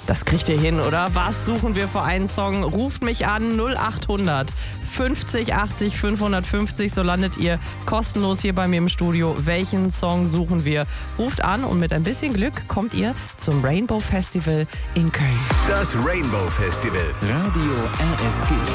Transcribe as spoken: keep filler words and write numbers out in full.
Das kriegt ihr hin, oder? Was suchen wir für einen Song? Ruft mich an, null acht hundert fünfzig achtzig fünfhundertfünfzig, so landet ihr kostenlos hier bei mir im Studio. Welchen Song suchen wir? Ruft an und mit ein bisschen Glück kommt ihr zum Rainbow Festival in Köln. Das Rainbow Festival, Radio R S G.